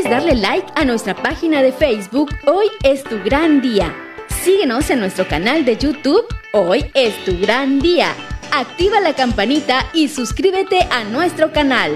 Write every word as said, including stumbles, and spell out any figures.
darle like a nuestra página de Facebook Hoy es tu gran día. Síguenos en nuestro canal de YouTube Hoy es tu gran día. Activa la campanita y suscríbete a nuestro canal.